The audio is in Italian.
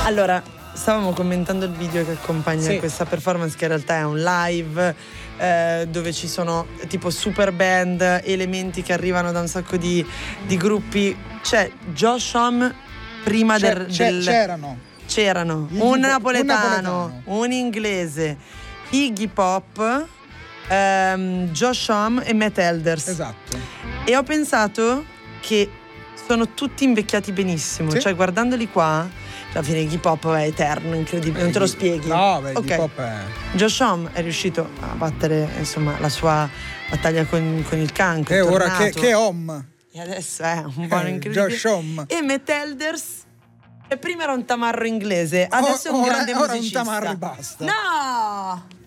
Allora, stavamo commentando il video che accompagna questa performance, che in realtà è un live dove ci sono tipo super band, elementi che arrivano da un sacco di gruppi. C'è Josh Homme prima c'erano un napoletano, un inglese, Iggy Pop, Josh Homme e Matt Elders. Esatto. E ho pensato che sono tutti invecchiati benissimo, cioè guardandoli qua, alla fine Iggy Pop è eterno, incredibile, non te lo spieghi. No, beh, Iggy Pop è... Josh Homme è riuscito a battere, insomma, la sua battaglia con il cancro. E ora che Homme. E adesso è un buono incredibile. Josh Homme. E Matt Elders, che prima era un tamarro inglese, adesso è un grande musicista. Ora un tamarro e basta. No!